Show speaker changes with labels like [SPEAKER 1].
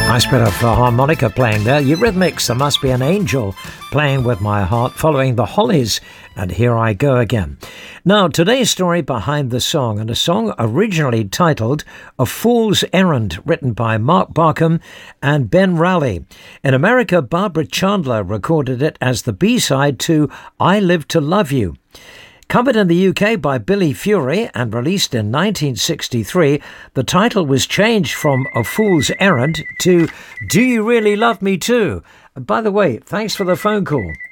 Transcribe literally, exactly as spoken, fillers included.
[SPEAKER 1] Nice bit of uh, harmonica playing there. Eurythmics, There Must Be an Angel, playing with my heart, following the Hollies, and Here I Go Again. Now, today's story behind the song, and a song originally titled A Fool's Errand, written by Mark Barkham and Ben Rowley. In America, Barbara Chandler recorded it as the B-side to I Live to Love You. Covered in the U K by Billy Fury and released in nineteen sixty-three, the title was changed from A Fool's Errand to Do You Really Love Me Too? And by the way, thanks for the phone call.